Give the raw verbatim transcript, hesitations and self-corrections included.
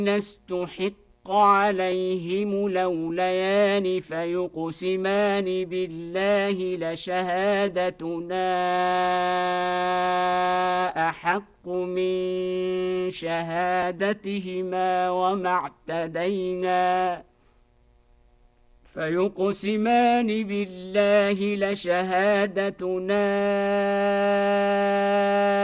استحق عليهم الأوليان فيقسمان بالله لشهادتنا أحق من شهادتهما وما اعتدينا فيقسمان بالله لشهادتنا أحق من شهادتهما وما اعتدينا فيقسمان بالله لشهادتنا أحق من شهادتهما وما اعتدينا فيقسمان بالله لشهادتنا أحق من شهادتهما وما اعتدينا فيقسمان بالله لشهادتنا أحق من شهادتهما وما اعتدينا فيقسمان بالله لشهادتنا